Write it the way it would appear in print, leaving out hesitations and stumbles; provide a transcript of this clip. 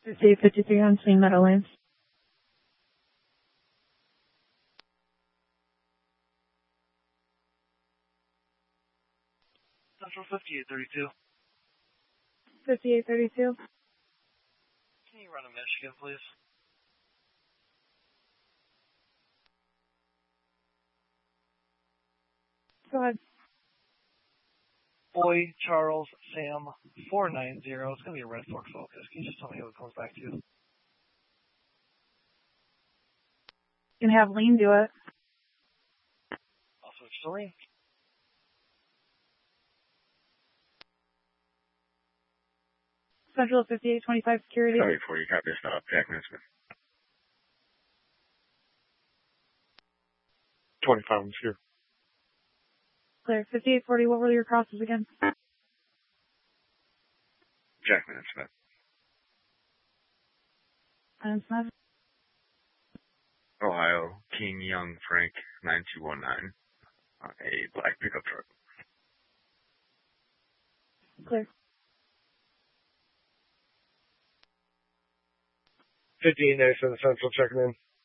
5853 on St. Meadowlands. Central 5832. 5832. Can you run to Michigan, please? Go ahead. Boy, Charles, Sam, 490. It's going to be a Red Fork Focus. Can you just tell me who it comes back to? You can have Lean do it. I'll switch to Lean. Central 5825 security. Sorry for you. Copy stop. Jack Smith. 25 is here. Clear. 5840, what were your crosses again? Jackman and Smith. And Smith. Ohio, King Young Frank 9219 on a black pickup truck. Clear. 5897 Central checking in.